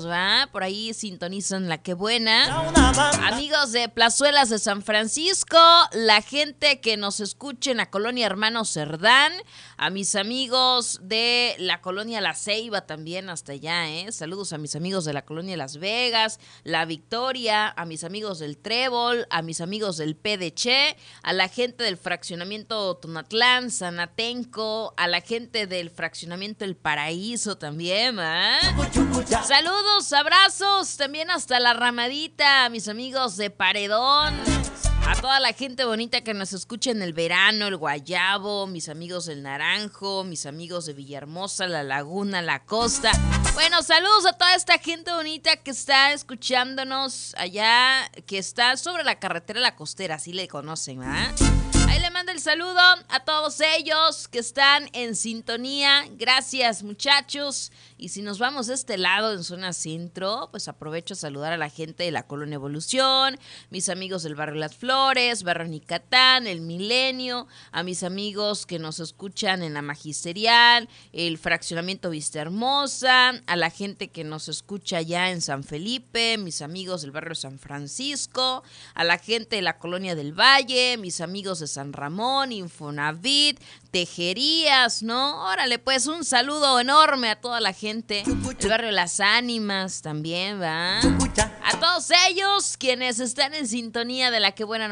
¿va? Por ahí sintonizan La Que Buena. Amigos de Plazuelas de San Francisco, la gente que nos escucha en la colonia Hermano Cerdán, a mis amigos de la colonia La Ceiba también hasta allá, ¿eh? Saludos a mis amigos de la colonia Las Vegas, La Victoria, a mis amigos del Trébol, a mis amigos del PDC, a la gente del fraccionamiento Tonatlán, Sanatenco, a la gente del fraccionamiento El Paraíso también, ¿eh? Saludos, abrazos, también hasta La Ramadita, a mis amigos de Paredón, a toda la gente bonita que nos escucha en el verano, el Guayabo, mis amigos del Naranjo, mis amigos de Villahermosa, La Laguna, La Costa. Bueno, saludos a toda esta gente bonita que está escuchándonos allá, que está sobre la carretera La Costera, así le conocen, ¿verdad? Ahí le mando el saludo a todos ellos que están en sintonía. Gracias, muchachos. Y si nos vamos de este lado, en zona centro, pues aprovecho a saludar a la gente de la Colonia Evolución, mis amigos del barrio Las Flores, barrio Nicatán, el Milenio, a mis amigos que nos escuchan en la Magisterial, el fraccionamiento Vista Hermosa, a la gente que nos escucha ya en San Felipe, mis amigos del barrio San Francisco, a la gente de la Colonia del Valle, mis amigos de San Ramón, Infonavit, Tejerías, ¿no? Órale, pues un saludo enorme a toda la gente del barrio Las Ánimas también, ¿va? A todos ellos quienes están en sintonía de La Que Buena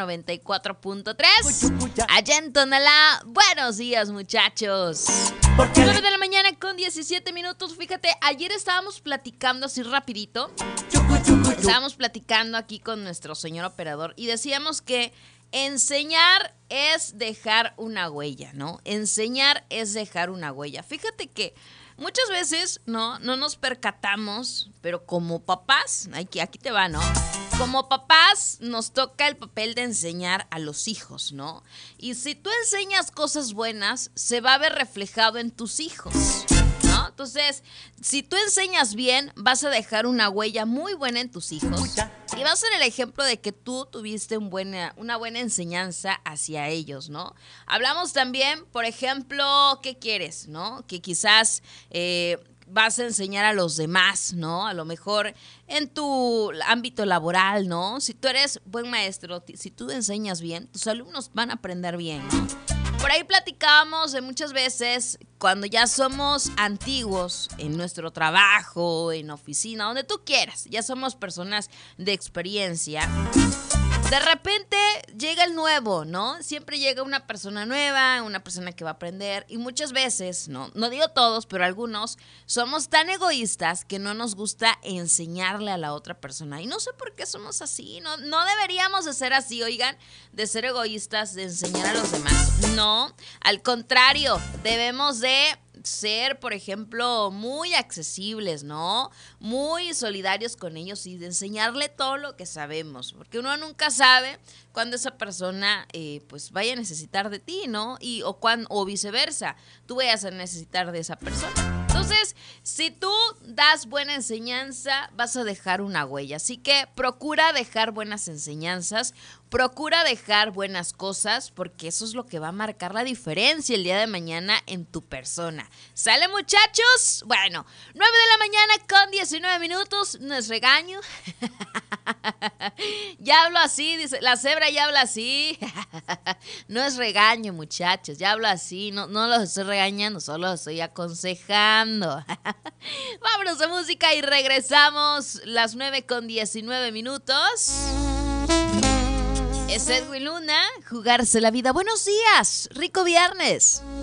94.3. Allá en Tonalá, buenos días, muchachos. 9 de la mañana con 17 minutos. Fíjate, ayer estábamos platicando así rapidito. Estábamos platicando aquí con nuestro señor operador y decíamos que enseñar es dejar una huella, ¿no? Enseñar es dejar una huella. Fíjate que muchas veces no nos percatamos, pero como papás, aquí te va, ¿no? Como papás nos toca el papel de enseñar a los hijos, ¿no? Y si tú enseñas cosas buenas, se va a ver reflejado en tus hijos, ¿no? Entonces, si tú enseñas bien, vas a dejar una huella muy buena en tus hijos y va a ser el ejemplo de que tú tuviste una buena enseñanza hacia ellos, ¿no? Hablamos también, por ejemplo, ¿qué quieres, no? Que quizás vas a enseñar a los demás, ¿no? A lo mejor en tu ámbito laboral, ¿no? Si tú eres buen maestro, si tú enseñas bien, tus alumnos van a aprender bien, ¿no? Por ahí platicábamos de muchas veces cuando ya somos antiguos en nuestro trabajo, en oficina, donde tú quieras, ya somos personas de experiencia. De repente llega el nuevo, ¿no? Siempre llega una persona nueva, una persona que va a aprender y muchas veces, no digo todos, pero algunos, somos tan egoístas que no nos gusta enseñarle a la otra persona. Y no sé por qué somos así, no deberíamos de ser así, oigan, de ser egoístas, de enseñar a los demás. No, al contrario, debemos de ser, por ejemplo, muy accesibles, ¿no? Muy solidarios con ellos y de enseñarle todo lo que sabemos, porque uno nunca sabe cuándo esa persona pues vaya a necesitar de ti, ¿no? O viceversa, tú vayas a necesitar de esa persona. Entonces, si tú das buena enseñanza, vas a dejar una huella. Así que procura dejar buenas enseñanzas, procura dejar buenas cosas, porque eso es lo que va a marcar la diferencia el día de mañana en tu persona. ¿Sale, muchachos? Bueno, 9 de la mañana con 19 minutos, no es regaño. Ya hablo así, dice, la cebra ya habla así. No es regaño, muchachos, ya hablo así, no los estoy regañando, solo los estoy aconsejando. Vámonos a música y regresamos las 9 con 19 minutos. Es Edwin Luna, Jugarse la Vida. Buenos días, rico viernes.